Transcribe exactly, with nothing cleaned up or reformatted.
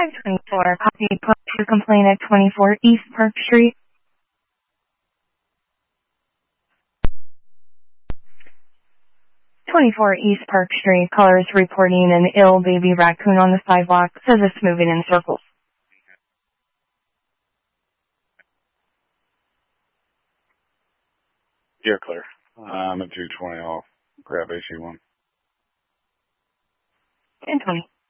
five twenty-four, copy, put to complaint at twenty-four East Park Street. twenty-four East Park Street, caller is reporting an ill baby raccoon on the sidewalk, says it's moving in circles. You're clear. I'm at two twenty off. Grab A C one. ten twenty.